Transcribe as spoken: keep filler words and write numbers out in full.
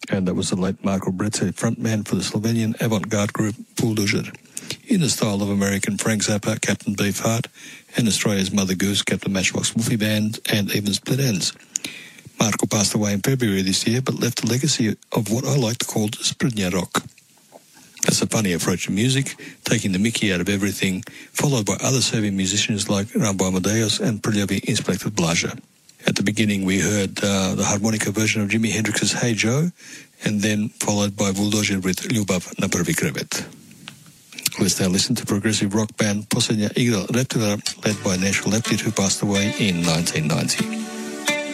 And that was the late Marko Brece, frontman for the Slovenian avant-garde group Bulldozer, in the style of American Frank Zappa, Captain Beefheart, and Australia's Mother Goose, Captain Matchbox Wolfie Band, and even Split Ends. Marko passed away in February this year, but left a legacy of what I like to call Sprednja rock. That's a funny approach to music, taking the mickey out of everything, followed by other Serbian musicians like Rambo Amadeus and Prljavi Inspector Blaža. At the beginning, we heard uh, the harmonica version of Jimi Hendrix's Hey Joe, and then followed by Bulldozer with Ljubav na prvi krevet. Let's now listen to progressive rock band Posljednja igra Reptila, led by Nešo Leptic, who passed away in nineteen ninety.